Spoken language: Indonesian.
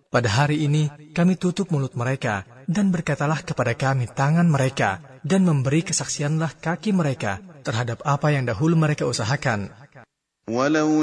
Pada hari ini kami tutup mulut mereka, dan berkatalah kepada kami tangan mereka, dan memberi kesaksianlah kaki mereka terhadap apa yang dahulu mereka usahakan.